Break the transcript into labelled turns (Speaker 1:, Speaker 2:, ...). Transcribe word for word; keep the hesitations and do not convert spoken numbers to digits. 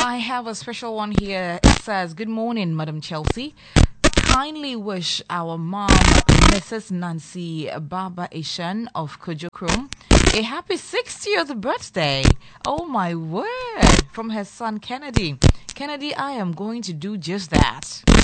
Speaker 1: I have a special one here. It says, "Good morning, Madam Chelsea. Kindly wish our mom, Missus Nancy Baba Ishan of Kojo Krom, a happy sixtieth birthday." Oh my word. From her son Kennedy. Kennedy, I am going to do just that.